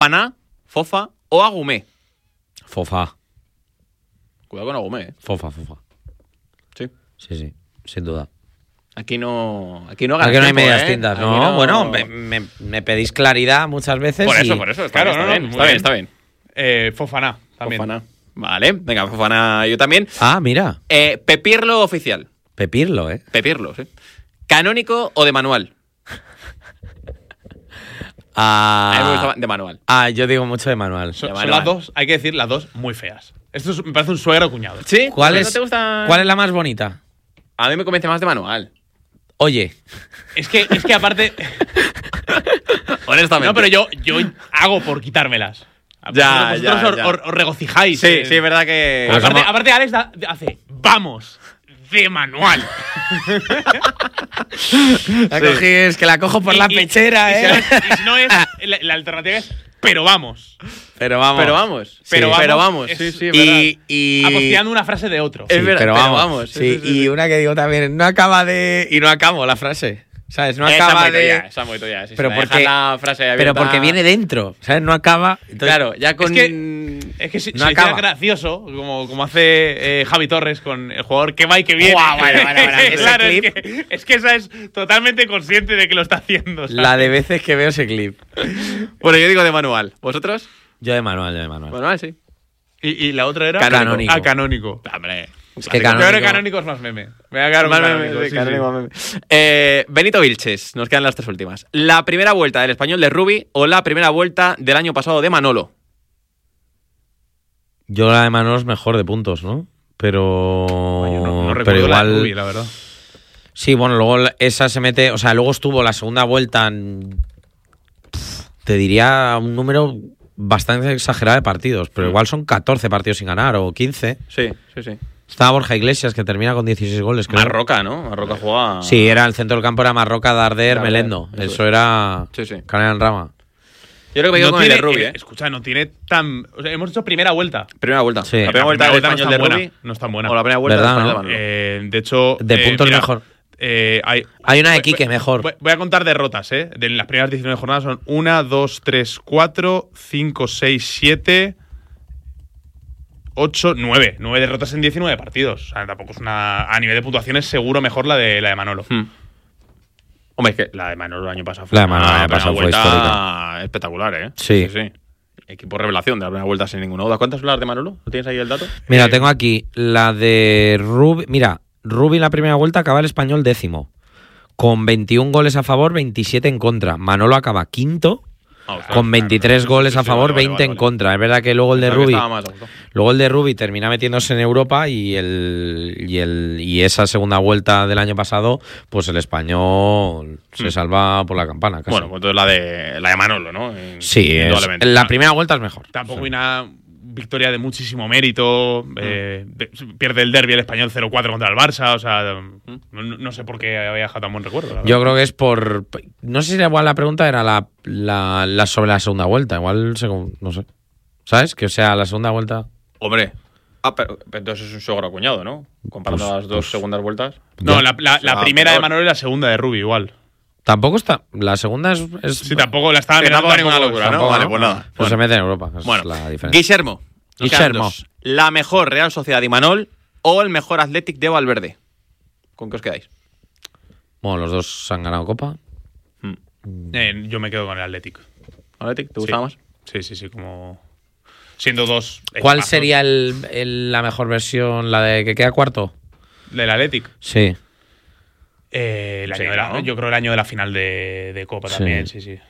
Paná, Fofa o Agumé. Fofa. Cuidado con Agumé, ¿eh? Fofa. Sí. Sí, sin duda. Aquí no Aquí no ganas hay tiempo, medias ¿eh? tintas, Aquí ¿no? Bueno, me pedís claridad muchas veces. Por eso. Claro, Está bien. Fofana también. Fofana. Vale, venga, Fofana yo también. Ah, mira. Pepirlo oficial. Pepirlo, ¿eh? Pepirlo, sí. ¿Canónico o de manual? A mí me gusta de manual. Yo digo mucho de manual. Son manual. las dos, hay que decir, las dos muy feas. Esto me parece un suegro cuñado. ¿Sí? ¿Cuál ¿No es, te gusta? ¿Cuál es la más bonita? A mí me convence más de manual. Oye. Es que aparte. Honestamente. No, pero yo hago por quitármelas. Ya, Vosotros ya. Os regocijáis. Sí, es verdad que. Pues Aparte Alex hace, vamos, de manual. Es que la cojo por la pechera, ¿eh? Y si no es, la alternativa es, pero vamos. Pero vamos. Pero vamos. Pero vamos. Sí, Es- es verdad. Y Apostillando una frase de otro. Es verdad, pero pero vamos. vamos. Sí, y una que digo también, no acaba de. Y no acabo la frase. ¿Sabes? No acaba de. Esa muy tuya. Sí, Pero si me porque- dejas la frase abierta- Pero porque viene dentro, ¿sabes? No acaba. Entonces, Claro, ya con. Es que si No hiciera acaba. gracioso, como hace Javi Torres con el jugador que va y que viene. Guau, bueno, ese Claro, clip. es que esa es totalmente consciente de que lo está haciendo. ¿sabes? la de veces que veo ese clip. Bueno, yo digo de manual. ¿Vosotros? Yo de manual. Manual, sí. Y la otra era Canónico. Canónico. Hombre. Es que Yo creo que canónico. Canónico es más meme. Me voy a quedar con Más Canónico. meme, sí, Canónico, sí. más meme. Benito Vilches, nos quedan las tres últimas. ¿La primera vuelta del Español de Rubi o la primera vuelta del año pasado de Manolo? Yo la de Manolo es mejor de puntos, ¿no? Pero. Yo no pero recuerdo la igual. de Rubi, la verdad. Sí, bueno, luego esa se mete. O sea, luego estuvo la segunda vuelta. Te diría un número bastante exagerado de partidos, pero igual son 14 partidos sin ganar o 15. Sí. Estaba Borja Iglesias, que termina con 16 goles. Creo. Marroca, ¿no? Marroca juega. Sí, era el centro del campo, era Marroca, Darder, Darder, Melendo. eso Eso era. Sí. Canela en rama. Yo creo que me quedo con el de Rubi, ¿eh? Escucha, no tiene tan. O sea, hemos hecho primera vuelta. Primera vuelta. Sí. La primera vuelta del no Español es de tan buena. Rubi. No es tan buena. O la primera vuelta del ¿Verdad, Español no? de Manolo. De hecho. De puntos mira, mejor. Hay una de Quique mejor. Voy a contar derrotas, ¿eh? De las primeras 19 jornadas son 1, 2, 3, 4, 5, 6, 7, 8, 9. 9 derrotas en 19 partidos. O sea, tampoco es una. A nivel de puntuación es seguro mejor la de Manolo. Hombre, es que la de Manolo el año pasado fue La de Manolo el una año pasado fue vuelta histórica. espectacular, ¿eh? Sí. Equipo revelación de la primera vuelta sin ninguna duda. ¿Cuántas son las de Manolo? ¿No tienes ahí el dato? Mira, tengo aquí la de Rubi. Mira, Rubi en la primera vuelta acaba el Español 10º. Con 21 goles a favor, 27 en contra. Manolo acaba quinto. Con 23 goles a favor, 20 en contra. Es verdad que luego el de Rubi. Luego el de Rubi termina metiéndose en Europa y esa segunda vuelta del año pasado, pues el Español se salva por la campana. Casi. Bueno, pues entonces la de Manolo, ¿no? Sí, Indudablemente. la primera vuelta es mejor. Tampoco hay una victoria de muchísimo mérito. Pierde el derbi el Español 0-4 contra el Barça. O sea, no sé por qué había dejado tan buen recuerdo. la verdad. Yo creo que es por. No sé si igual la pregunta era la sobre la segunda vuelta. Igual, no sé. ¿Sabes? Que o sea, la segunda vuelta. Hombre. Pero entonces es un suegro cuñado, ¿no? Comparando las dos segundas vueltas. No, Ya. la primera de Manolo y la segunda de Rubi, igual. Tampoco está. La segunda es. Sí, tampoco la estaba Que mirando. tampoco ninguna locura, ¿no? tampoco, Vale, pues nada. Pues se mete en Europa. Es Bueno, la diferencia. Guillermo. Nos quedan Guillermo. dos. ¿La mejor Real Sociedad de Imanol o el mejor Athletic de Valverde? ¿Con qué os quedáis? Bueno, los dos han ganado Copa. Yo me quedo con el Athletic. ¿Athletic? ¿Te gustaba más? Sí, como. Siendo dos. ¿Cuál equipazos. sería la mejor versión? ¿La de que queda cuarto? Del Athletic? Sí. El Sí, año de la- ¿no? Yo creo el año de la final de Copa Sí. también, sí. Sí.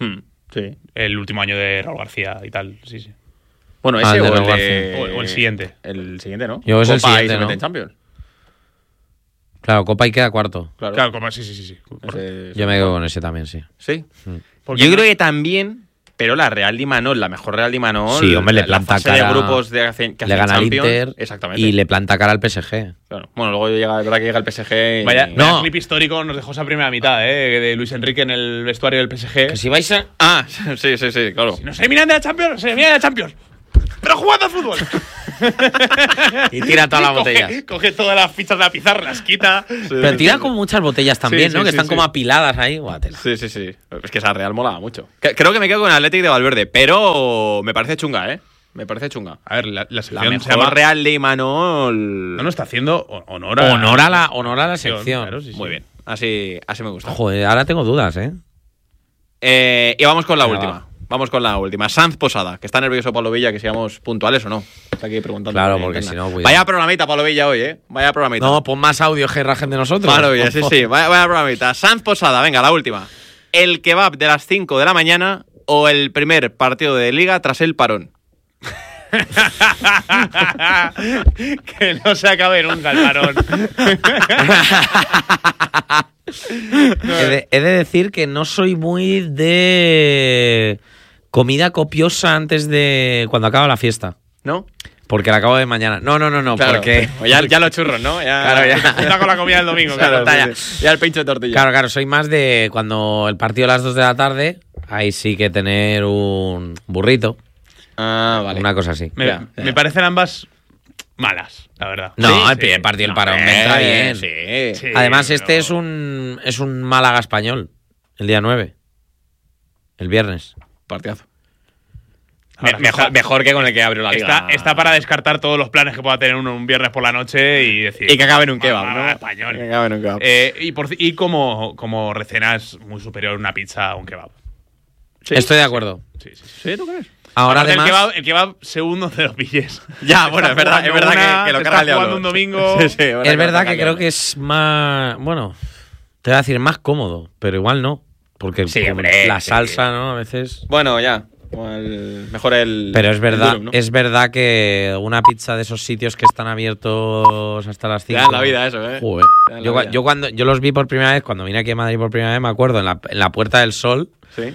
El último año de Raúl García y tal, sí. Bueno, Ah, ese el de o el Raúl de... O el siguiente. El siguiente, ¿no? Yo es el Copa y siguiente, se ¿no? mete en Champions. Claro, Copa y queda cuarto. Claro. Claro, como sí. Ese- Yo me quedo con ese también, sí. Sí. Porque Yo no- creo que también, pero la Real de Imanol, la mejor Real de Imanol. Sí, hombre, le la planta fase cara. de grupos que Le hace gana al Champions, Inter. Exactamente. Y le planta cara al PSG. Claro. Bueno, luego llega, es verdad que llega el PSG. y- Vaya, No. vaya clip histórico nos dejó esa primera mitad, de Luis Enrique en el vestuario del PSG. Que si vais a. Ah, sí, claro. No se miran de la Champions, se miran de la Champions. Pero jugando al fútbol. Y tira todas las botellas. Coge todas las fichas de la pizarra, las quita. Pero tira como muchas botellas también, Sí, ¿no? sí, Que sí, están sí. como apiladas ahí. Guatela. Sí. Es que esa Real molaba mucho. Creo que me quedo con el Athletic de Valverde, pero me parece chunga, ¿eh? Me parece chunga. A ver, la La sección mejor se llama... Real de Imanol. No está haciendo honor Honor a la sección. Claro, sí. Muy bien. Así me gusta. Joder, ahora tengo dudas, ¿eh? Y vamos con la Venga, última. Vamos con la última. Sanz Posada, que está nervioso Pablo Villa, que seamos puntuales o no. Está aquí preguntando. Claro, porque si no, cuidado. Vaya programita Pablo Villa hoy, ¿eh? Vaya programita. No, pon más audio que rajen de nosotros. Pablo Villa, sí. Vaya programita. Sanz Posada, venga, la última. ¿El kebab de las 5 de la mañana o el primer partido de Liga tras el parón? Que no se acabe nunca el parón. He de decir que no soy muy de comida copiosa antes de cuando acaba la fiesta. ¿No? Porque la acabo de mañana. No, Claro, porque... pues ya los churros, ¿no? Claro, ya. Está con la comida del domingo, claro. Ya el pincho de tortilla. Claro, soy más de cuando el partido a las 2 de la tarde, ahí sí que tener un burrito. Ah, vale. Una cosa así. Me parecen ambas malas, la verdad. No, Sí, el primer partido del parón me entra bien. Sí. Además, pero- este es un Málaga español, el día 9. El viernes. Partidazo. Ahora, Mejor que con el que abrió la liga. Está para descartar todos los planes que pueda tener uno un viernes por la noche y decir... Y que acabe en un kebab, "Vamos, ¿no? español". Que acabe en un kebab. Y como recena es muy superior una pizza a un kebab. Sí. Estoy de acuerdo. Sí. ¿Sí, tú crees? Ahora, Aparte, además... el kebab segundo de los pilles. Ya, bueno, es verdad que lo carga el estás diablo. jugando un domingo. Sí, Es verdad que creo que es más... Bueno, te voy a decir más cómodo, pero igual no. Porque Sí, hombre, la sí. salsa, ¿no? A veces... Bueno, ya. Mejor el. Pero es verdad, el durum, ¿no? es verdad que una pizza de esos sitios que están abiertos hasta las 5. Te dan la vida eso, ¿eh? Joder. Te dan la vida. Yo cuando yo los vi por primera vez, cuando vine aquí a Madrid por primera vez, me acuerdo, en la Puerta del Sol. Sí.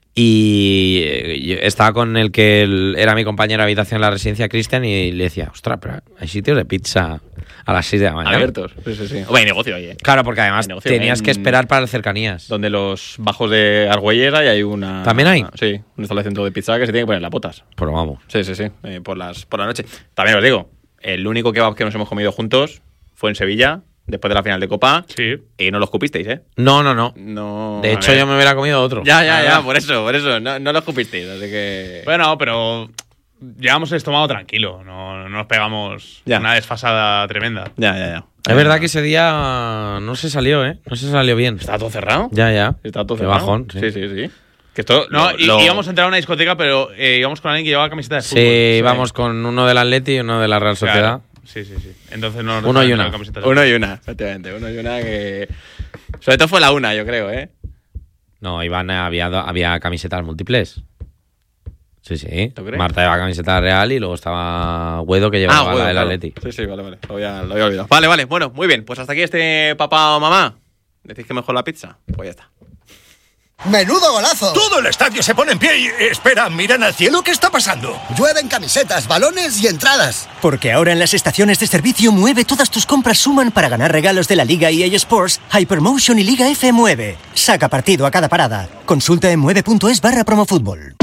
Y yo estaba con el que era mi compañero de habitación en la residencia, Cristian, y le decía, ostras, pero hay sitios de pizza a las 6 de la mañana. Abiertos. Sí. Hombre, hay negocio ahí, ¿eh? Claro, porque además Hay negocio tenías en- que esperar para las cercanías. Donde los bajos de Argüellera y hay una. ¿También hay? Sí, una instalación de pizza que se tiene que poner las botas. Pero vamos. Sí. Por la noche. También os digo, el único kebab que nos hemos comido juntos fue en Sevilla, después de la final de Copa. Sí. Y no los escupisteis, ¿eh? No. No. De a hecho, ver. yo me hubiera comido otro. Ya, por eso. No los escupisteis, así que. Bueno, pero llevamos el estómago tranquilo. No nos pegamos Ya. una desfasada tremenda. Ya. Es verdad que ese día no se salió, ¿eh? No se salió bien. ¿Está todo cerrado? Ya. Está todo Qué cerrado. bajón, sí. Sí. Que esto. No, íbamos a entrar a una discoteca, pero íbamos con alguien que llevaba camiseta de fútbol. Sí, vamos con uno del Atleti y uno de la Real Sociedad. Claro. Sí. Entonces no nos Uno y dejaron una. entrar camisetas de Uno y una, efectivamente. Uno y una que. Sobre todo fue la una, yo creo, ¿eh? No, había camisetas múltiples. Sí. ¿Tú crees? Marta llevaba camiseta real y luego estaba Guedo que llevaba bueno, la del claro. Atleti. Sí, vale. Lo había olvidado. Vale. Bueno, muy bien. Pues hasta aquí este papá o mamá. ¿Decís que mejor la pizza? Pues ya está. ¡Menudo golazo! Todo el estadio se pone en pie y... Espera, miran al cielo, ¿qué está pasando? Llueven camisetas, balones y entradas. Porque ahora en las estaciones de servicio Mueve todas tus compras suman para ganar regalos de la Liga EA Sports, Hypermotion y Liga F Mueve. Saca partido a cada parada. Consulta en mueve.es/promofútbol.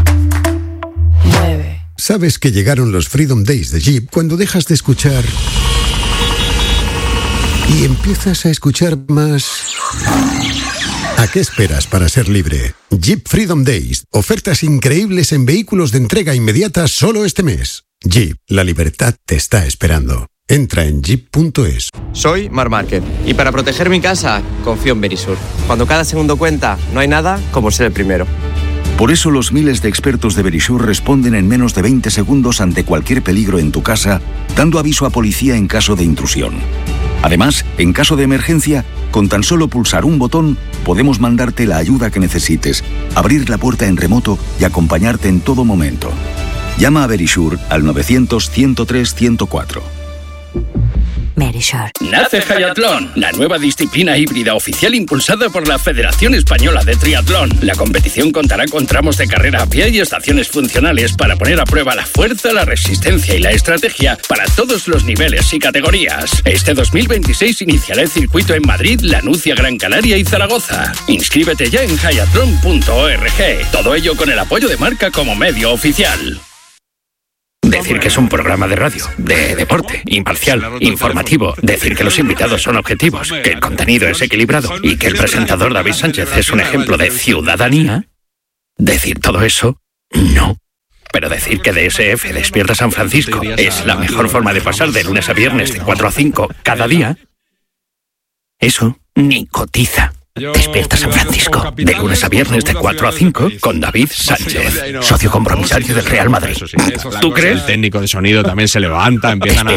Sabes que llegaron los Freedom Days de Jeep cuando dejas de escuchar y empiezas a escuchar más. ¿A qué esperas para ser libre? Jeep Freedom Days. Ofertas increíbles en vehículos de entrega inmediata solo este mes. Jeep, la libertad te está esperando. Entra en jeep.es. Soy Marc Márquez y para proteger mi casa confío en Verisur. Cuando cada segundo cuenta, no hay nada como ser el primero. Por eso los miles de expertos de Verisur responden en menos de 20 segundos ante cualquier peligro en tu casa, dando aviso a policía en caso de intrusión. Además, en caso de emergencia, con tan solo pulsar un botón, podemos mandarte la ayuda que necesites, abrir la puerta en remoto y acompañarte en todo momento. Llama a Verisur al 900-103-104. Verisur. Nace Hayatlón, la nueva disciplina híbrida oficial impulsada por la Federación Española de Triatlón. La competición contará con tramos de carrera a pie y estaciones funcionales para poner a prueba la fuerza, la resistencia y la estrategia para todos los niveles y categorías. Este 2026 iniciará el circuito en Madrid, Lanucia, Gran Canaria y Zaragoza. Inscríbete ya en hayatlon.org. Todo ello con el apoyo de Marca como medio oficial. Decir que es un programa de radio, de deporte, imparcial, informativo. Decir que los invitados son objetivos, que el contenido es equilibrado y que el presentador David Sánchez es un ejemplo de ciudadanía. Decir todo eso, no. Pero decir que DSF Despierta San Francisco es la mejor forma de pasar de lunes a viernes de 4 a 5 cada día, eso ni cotiza. Despierta San Francisco, de lunes a viernes de 4 a 5 con David Sánchez, socio compromisario del Real Madrid. ¿Tú crees? El técnico de sonido también se levanta, empiezan a